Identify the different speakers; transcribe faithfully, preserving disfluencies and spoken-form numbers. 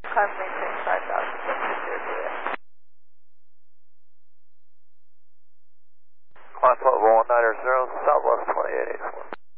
Speaker 1: Climb maintain five thousand feet.
Speaker 2: Climb level one nine zero, Southwest twenty-eight eighty-four.